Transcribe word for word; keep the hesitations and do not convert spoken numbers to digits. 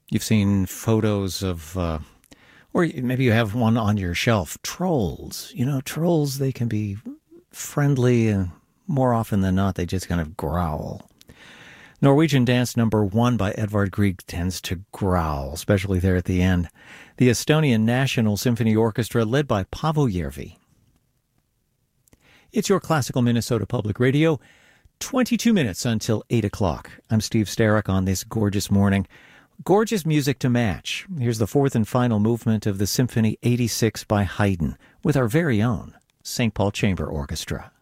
You've seen photos of, uh, or maybe you have one on your shelf, trolls. You know, trolls, they can be friendly, and more often than not, they just kind of growl. Norwegian Dance number one by Edvard Grieg tends to growl, especially there at the end. The Estonian National Symphony Orchestra, led by Paavo Järvi. It's your Classical Minnesota Public Radio. twenty-two minutes until eight o'clock. I'm Steve Starrick on this gorgeous morning. Gorgeous music to match. Here's the fourth and final movement of the Symphony eighty-six by Haydn with our very own Saint Paul Chamber Orchestra.